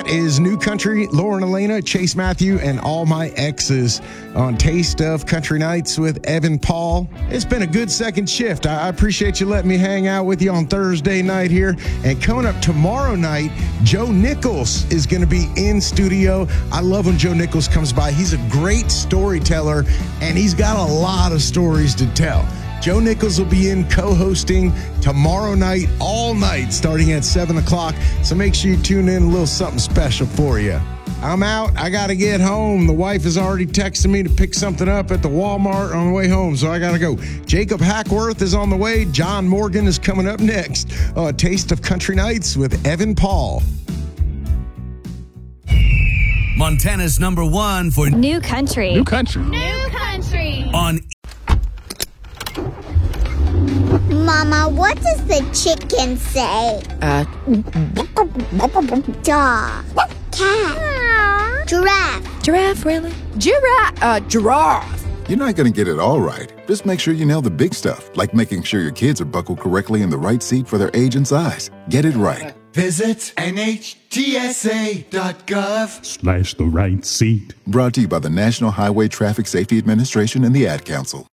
is New Country, Lauren Elena, Chase Matthew, and all my exes on Taste of Country Nights with Evan Paul. It's been a good second shift. I appreciate you letting me hang out with you on Thursday night here. And coming up tomorrow night, Joe Nichols is going to be in studio. I love when Joe Nichols comes by. He's a great storyteller, and he's got a lot of stories to tell. Joe Nichols will be in co-hosting tomorrow night, all night, starting at 7 o'clock. So make sure you tune in, a little something special for you. I'm out. I got to get home. The wife is already texting me to pick something up at the Walmart on the way home, so I got to go. Jacob Hackworth is on the way. John Morgan is coming up next. Taste of Country Nights with Evan Paul. Montana's #1 for New Country. New Country. New Country. On Mama, what does the chicken say? Dog. Cat. Giraffe. Giraffe, really? Giraffe. You're not going to get it all right. Just make sure you nail the big stuff, like making sure your kids are buckled correctly in the right seat for their age and size. Get it right. Visit NHTSA.gov/ the right seat. Brought to you by the National Highway Traffic Safety Administration and the Ad Council.